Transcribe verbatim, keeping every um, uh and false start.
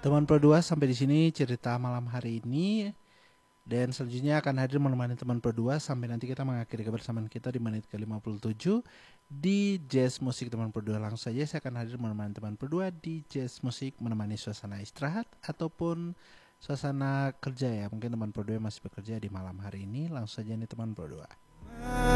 Teman Pro dua sampai di sini cerita malam hari ini, dan selanjutnya akan hadir menemani teman Pro dua sampai nanti kita mengakhiri kebersamaan kita di menit ke lima puluh tujuh di Jazz Musik teman Pro dua. Langsung saja saya akan hadir menemani teman Pro dua di Jazz Musik, menemani suasana istirahat ataupun suasana kerja ya. Mungkin teman Pro dua masih bekerja di malam hari ini. Langsung saja nih teman Pro dua.